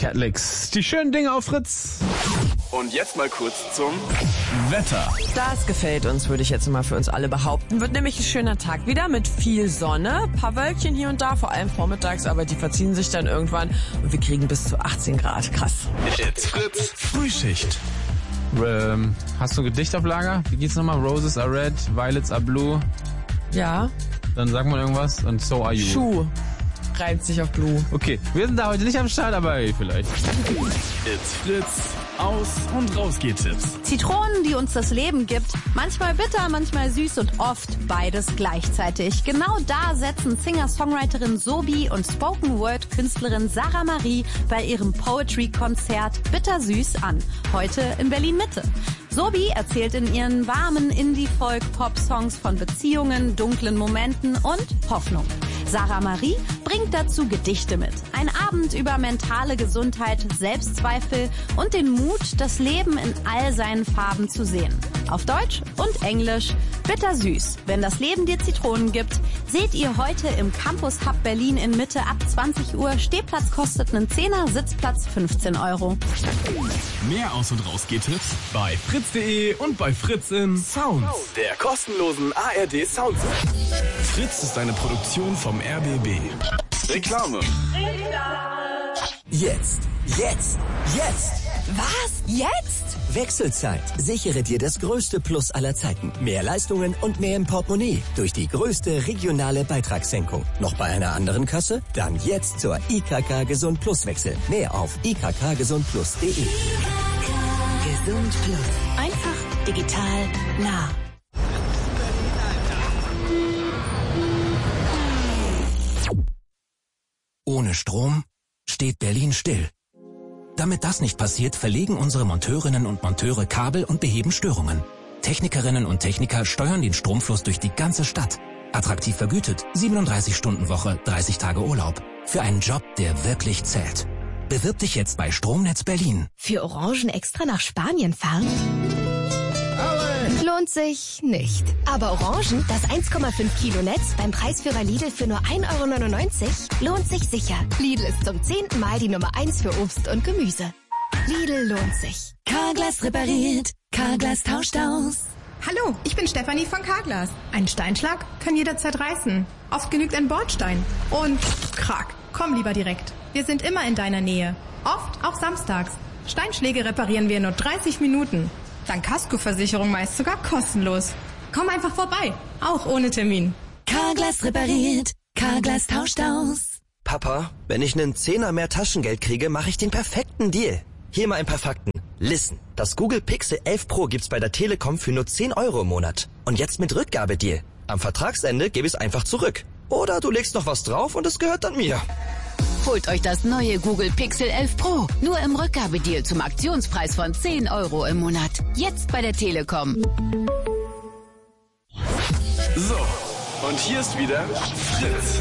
Catholics. Die schönen Dinge auf Fritz. Und jetzt mal kurz zum Wetter. Das gefällt uns, würde ich jetzt mal für uns alle behaupten. Wird nämlich ein schöner Tag wieder mit viel Sonne. Ein paar Wölkchen hier und da, vor allem vormittags, aber die verziehen sich dann irgendwann. Und wir kriegen bis zu 18 Grad. Krass. It's Fritz Frühschicht. Hast du ein Gedicht auf Lager? Wie geht's nochmal? Roses are red, violets are blue. Ja. Dann sagt man irgendwas und so are you. Schuh. Reimt sich auf Blue. Okay, wir sind da heute nicht am Start, aber hey, vielleicht. It's Fritz Aus- und Rausgeh-Tipps. Zitronen, die uns das Leben gibt. Manchmal bitter, manchmal süß und oft beides gleichzeitig. Genau da setzen Singer-Songwriterin Sobi und Spoken-Word-Künstlerin Sarah Marie bei ihrem Poetry-Konzert Bittersüß an. Heute in Berlin-Mitte. Sobi erzählt in ihren warmen Indie-Folk-Pop-Songs von Beziehungen, dunklen Momenten und Hoffnung. Sarah Marie bringt dazu Gedichte mit. Ein Abend über mentale Gesundheit, Selbstzweifel und den Mut, das Leben in all seinen Farben zu sehen. Auf Deutsch und Englisch Bittersüß. Wenn das Leben dir Zitronen gibt, seht ihr heute im Campus Hub Berlin in Mitte ab 20 Uhr. Stehplatz kostet einen 10er, Sitzplatz 15 €. Mehr Aus- und Rausgeh-Tipps bei fritz.de und bei Fritz in Sounds, der kostenlosen ARD Sounds. Fritz ist eine Produktion vom RBB. Reklame. Jetzt. Was? Jetzt? Wechselzeit. Sichere dir das größte Plus aller Zeiten. Mehr Leistungen und mehr im Portemonnaie. Durch die größte regionale Beitragssenkung. Noch bei einer anderen Kasse? Dann jetzt zur IKK Gesund Plus wechseln. Mehr auf ikkgesundplus.de. Gesund Plus. Einfach, digital, nah. Ohne Strom steht Berlin still. Damit das nicht passiert, verlegen unsere Monteurinnen und Monteure Kabel und beheben Störungen. Technikerinnen und Techniker steuern den Stromfluss durch die ganze Stadt. Attraktiv vergütet, 37-Stunden-Woche, 30 Tage Urlaub. Für einen Job, der wirklich zählt. Bewirb dich jetzt bei Stromnetz Berlin. Für Orangen extra nach Spanien fahren? Lohnt sich nicht. Aber Orangen, das 1,5 Kilo Netz beim Preisführer Lidl für nur 1,99 € lohnt sich sicher. Lidl ist zum 10. Mal die Nummer 1 für Obst und Gemüse. Lidl lohnt sich. Carglass repariert, Carglass tauscht aus. Hallo, ich bin Stefanie von Carglass. Ein Steinschlag kann jederzeit reißen. Oft genügt ein Bordstein. Und krack, komm lieber direkt. Wir sind immer in deiner Nähe. Oft auch samstags. Steinschläge reparieren wir in nur 30 Minuten. Dank Kaskoversicherung meist sogar kostenlos. Komm einfach vorbei, auch ohne Termin. Carglass repariert, Carglass tauscht aus. Papa, wenn ich einen Zehner mehr Taschengeld kriege, mache ich den perfekten Deal. Hier mal ein paar Fakten. Listen, das Google Pixel 11 Pro gibt's bei der Telekom für nur 10 € im Monat. Und jetzt mit Rückgabedeal. Am Vertragsende gebe ich es einfach zurück. Oder du legst noch was drauf und es gehört dann mir. Holt euch das neue Google Pixel 11 Pro. Nur im Rückgabedeal zum Aktionspreis von 10 € im Monat. Jetzt bei der Telekom. So, und hier ist wieder Fritz.